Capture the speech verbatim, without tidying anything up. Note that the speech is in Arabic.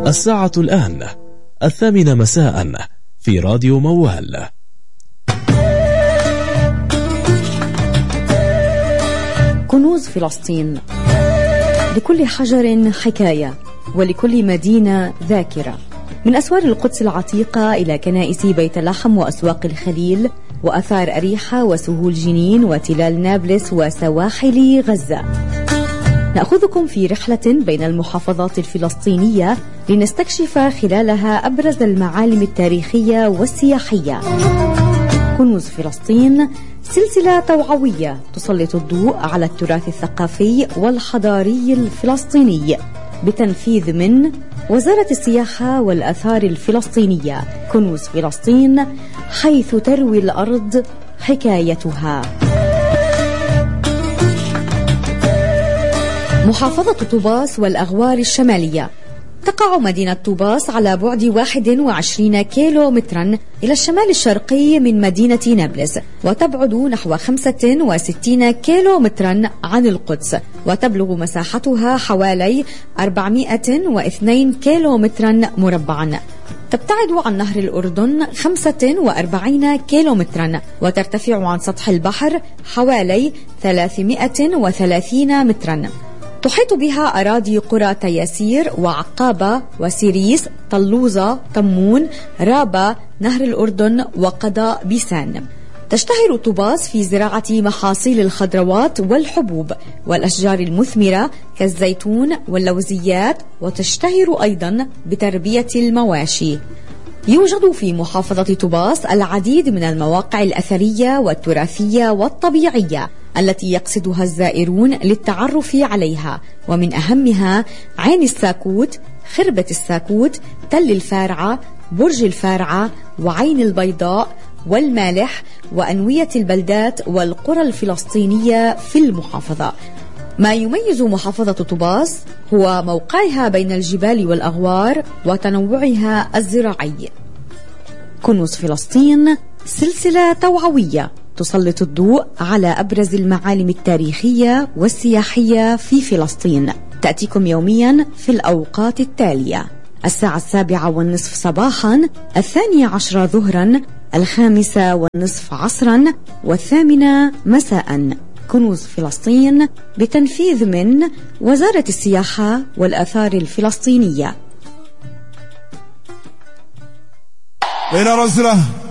الساعة الآن الثامنة مساء في راديو موال. كنوز فلسطين. لكل حجر حكاية ولكل مدينة ذاكرة، من أسوار القدس العتيقة إلى كنائس بيت لحم وأسواق الخليل وأثار أريحة وسهول جنين وتلال نابلس وسواحل غزة. نأخذكم في رحلة بين المحافظات الفلسطينية لنستكشف خلالها أبرز المعالم التاريخية والسياحية. كنوز فلسطين سلسلة توعوية تسلط الضوء على التراث الثقافي والحضاري الفلسطيني بتنفيذ من وزارة السياحة والآثار الفلسطينية. كنوز فلسطين، حيث تروي الأرض حكايتها. محافظة طوباس والأغوار الشمالية. تقع مدينة طوباس على بعد واحد وعشرين كيلو مترا إلى الشمال الشرقي من مدينة نابلس، وتبعد نحو خمسة وستين كيلو مترا عن القدس، وتبلغ مساحتها حوالي أربعمائة واثنين كيلو مترا مربعا. تبتعد عن نهر الأردن خمسة وأربعين كيلو مترا، وترتفع عن سطح البحر حوالي ثلاثمائة وثلاثين مترا. تحيط بها أراضي قرى تياسير وعقابة وسيريس، طلوزة، تمون، رابة، نهر الأردن، وقضاء بيسان. تشتهر طوباس في زراعة محاصيل الخضروات والحبوب والأشجار المثمرة كالزيتون واللوزيات، وتشتهر أيضا بتربية المواشي. يوجد في محافظة طوباس العديد من المواقع الأثرية والتراثية والطبيعية التي يقصدها الزائرون للتعرف عليها، ومن أهمها عين الساكوت، خربة الساكوت، تل الفارعة، برج الفارعة، وعين البيضاء، والمالح، وأنوية البلدات والقرى الفلسطينية في المحافظة. ما يميز محافظة طوباس هو موقعها بين الجبال والأغوار وتنوعها الزراعي. كنوز فلسطين سلسلة توعوية تسلط الضوء على أبرز المعالم التاريخية والسياحية في فلسطين. تأتيكم يوميا في الأوقات التالية: الساعة السابعة والنصف صباحا، الثانية عشرة ظهرا، الخامسة والنصف عصرا، والثامنة مساء. كنوز فلسطين بتنفيذ من وزارة السياحة والآثار الفلسطينية. بين رزلة